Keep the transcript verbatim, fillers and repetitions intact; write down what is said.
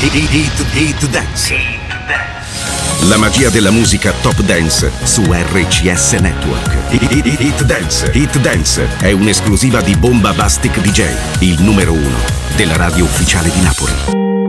Hit, hit Dance. La magia della musica Top Dance su R C S Network. Hit, hit Dance. Hit Dance è un'esclusiva di Bomba Bastic D J, il numero uno della radio ufficiale di Napoli.